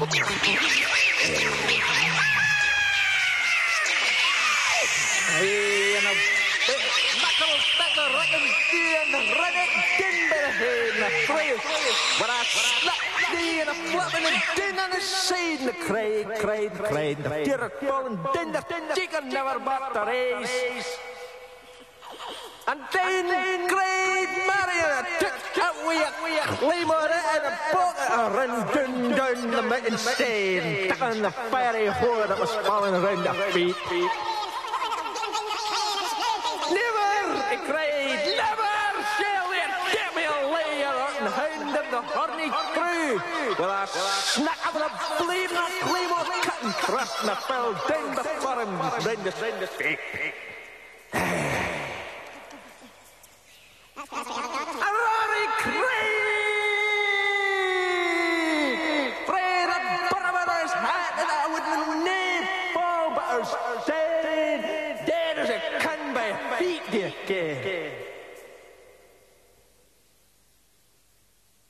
En een makkelijk stekker rekken die en red ik din bij de heen naar vrije. Maar hij snapt die en een flap en een din aan de zijde. Kreeg. De dirk vallen din, de chicken never but the race. En dan kreeg Marion tik en weer glimmer en een pot en ren dun met een steen. Takken de fiery hoor dat was vallen ren de feet. Never, ik kreeg never shall it give me a layer en hand of the horny crew. Well, I snack up the bleed not claim of cotton thrust and fell down before him, rend the feet. Rory Craig! Fred up Barbados hat and I wouldn't need fall, but I was dead as a can by feet, dear.